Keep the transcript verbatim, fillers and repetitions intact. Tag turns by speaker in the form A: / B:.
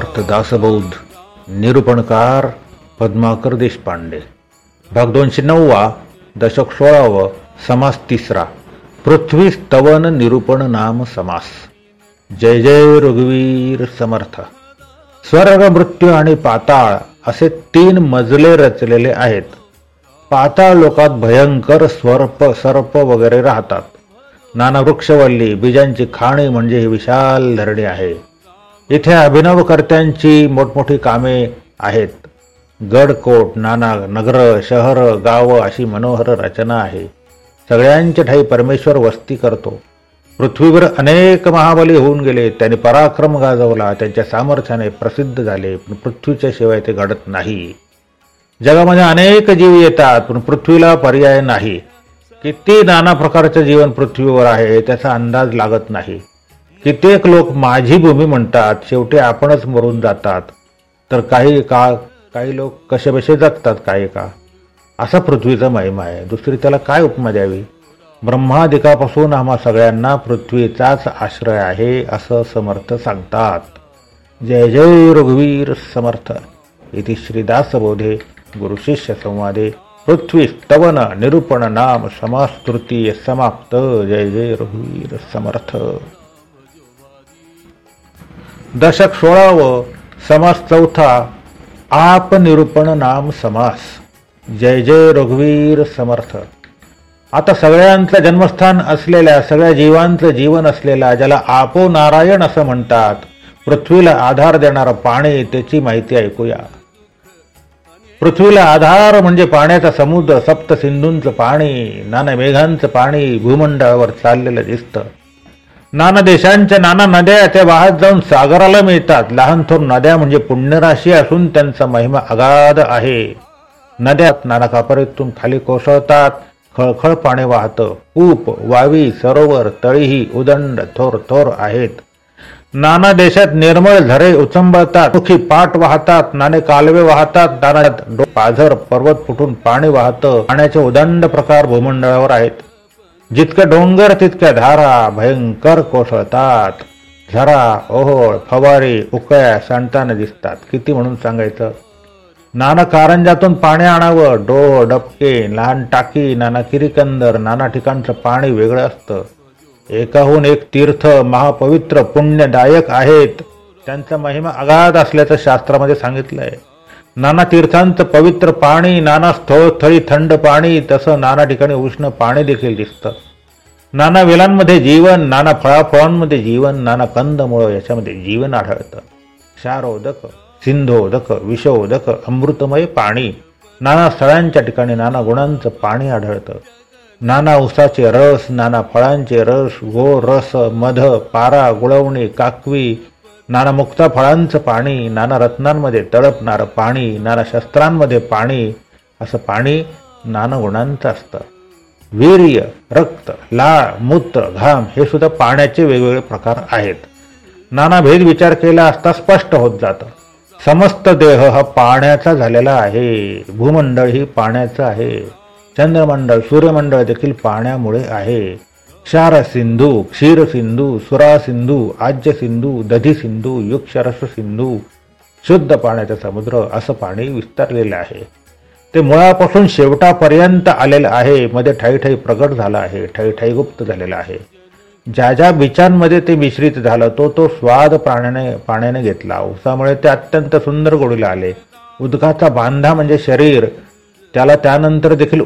A: समर्थ दासबौद्ध. निरूपणकार पद्माकर देशपांडे. भाग दोनशे नववा. दशक सोळावं. समास तिसरा. पृथ्वी स्तवन निरूपण नाम समास. जय जय रघुवीर समर्थ. स्वर्ग, मृत्यू आणि पाताळ असे तीन मजले रचलेले आहेत. पाताळ लोकात भयंकर स्वर्प सर्प वगैरे राहतात. नाना वृक्षवल्ली बीजांची खाणी म्हणजे ही विशाल धरणी आहे. इथे अभिनवकर्त्यांची मोठमोठी कामे आहेत. गडकोट, नाना नगर, शहर, गाव अशी मनोहर रचना आहे. सगळ्यांच्या ठाई परमेश्वर वस्ती करतो. पृथ्वीवर अनेक महाबली होऊन गेले. त्यांनी पराक्रम गाजवला. त्यांच्या सामर्थ्याने प्रसिद्ध झाले. पण पृथ्वीच्या शिवाय ते घडत नाही. जगामध्ये अनेक जीव येतात पण पृथ्वीला पर्याय नाही. किती नाना प्रकारचे जीवन पृथ्वीवर आहे त्याचा अंदाज लागत नाही. कित्येक लोक माझी भूमी म्हणतात, शेवटी आपणच मरून जातात. तर काही काळ काही लोक कसेबसे जगतात काही काळ. असा पृथ्वीचा महिमा आहे. दुसरी त्याला काय उपमा द्यावी. ब्रह्मादिकापासून आम्हा सगळ्यांना पृथ्वीचाच आश्रय आहे असं समर्थ सांगतात. जय जय रघुवीर समर्थ. इति श्रीदासबोधे गुरुशिष्य संवादे पृथ्वी स्तवन निरूपण नाम समास तृतीय समाप्त. जय जय रघुवीर समर्थ. दशक सोळावं. समास चौथा. आप निरूपण नाम समास. जय जय रघुवीर समर्थ. आता सगळ्यांचं जन्मस्थान असलेल्या, सगळ्या जीवांचं जीवन असलेला, ज्याला आपो नारायण असं म्हणतात, पृथ्वीला आधार देणारं पाणी, त्याची माहिती ऐकूया. पृथ्वीला आधार म्हणजे पाण्याचा समुद्र, सप्त सिंधूंचं पाणी, नाना मेघांचं पाणी भूमंडळावर चाललेलं दिसतं. नाना देशांच्या नाना नद्या त्या वाहत जाऊन सागराला मिळतात. लहान थोर नद्या म्हणजे पुण्यराशी असून त्यांचा महिमा अगाध आहे. नद्या नाना कापरीतून खाली कोसळतात. खळखळ पाणी वाहतं. कूप, वावी, सरोवर, तळीही उदंड थोर थोर आहेत. नाना देशात निर्मळ झरे उचंबळतात. मुखी पाट वाहतात. नाने कालवे वाहतात. नाना पाझर पर्वत फुटून पाणी वाहतं. पाण्याचे उदंड प्रकार भूमंडळावर आहेत. जितके डोंगर तितक्या धारा भयंकर कोसळतात. झरा, ओहोळ, फवारी, उकळ्या सांडताना दिसतात. किती म्हणून सांगायचं. नाना कारंजातून पाणी आणावं. डोह, डबके, लहान टाकी, नाना किरीकंदर, नाना ठिकाणचं पाणी वेगळं असतं. एकाहून एक तीर्थ महापवित्र पुण्यदायक आहेत. त्यांचा महिमा अगाध असल्याचं शास्त्रामध्ये सांगितलंय. नाना तीर्थांचं पवित्र पाणी, नाना स्थळ स्थळी थंड पाणी, तसं नाना ठिकाणी उष्ण पाणी देखील दिसतं. नाना वेलांमध्ये जीवन, नाना फळाफळांमध्ये जीवन, नाना कंदमुळं याच्यामध्ये जीवन आढळतं. क्षारोदक, सिंधोदक, विषोदक, अमृतमय पाणी. नाना स्थळांच्या ठिकाणी नाना गुणांचं पाणी आढळतं. नाना उसाचे रस, नाना फळांचे रस, गोड रस, मध, पारा, गुळवणी, काकवी, नाना मुक्ता फळांचं पाणी, नाना रत्नांमध्ये तळपणारं पाणी, नाना शस्त्रांमध्ये पाणी. असं पाणी नाना गुणांचं असतं. वीर्य, रक्त, लाळ, मूत्र, घाम हे सुद्धा पाण्याचे वेगवेगळे प्रकार आहेत. नाना भेद विचार केला असता स्पष्ट होत जातं. समस्त देह हा पाण्याचा झालेला आहे. भूमंडळ ही पाण्याचं आहे. चंद्रमंडळ, सूर्यमंडळ देखील पाण्यामुळे आहे. क्षार सिंधू, क्षीर सिंधू, सुरा सिंधू, आज्य सिंधू, दधी सिंधू, युक्षरस सिंधू, शुद्ध पाण्याचा समुद्र असं पाणी विस्तारलेलं आहे. ते मुळापासून शेवटापर्यंत आलेलं आहे. मध्ये ठाई ठाई प्रगट झालं आहे. ठाई ठाई गुप्त झालेलं आहे. ज्या ज्या बीजांमध्ये ते मिश्रित झालं तो तो स्वाद प्राण्याने पाण्याने घेतला. उसामुळे ते अत्यंत सुंदर गोडीला आले. उदकाचा बांधा म्हणजे शरीर, त्याला त्यानंतर देखील